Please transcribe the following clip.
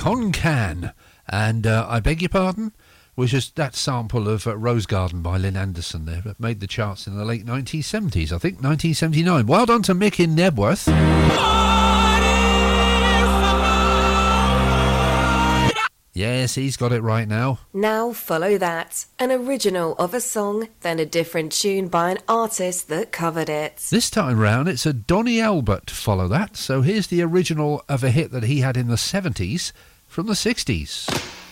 Con-Can. And I beg your pardon, was just that sample of Rose Garden by Lynn Anderson there that made the charts in the late 1970s, I think 1979. Well done to Mick in Nebworth. Yes, he's got it right now. Now follow that. An original of a song, then a different tune by an artist that covered it. This time round, it's a Donny Elbert to follow that. So here's the original of a hit that he had in the 70s from the 60s.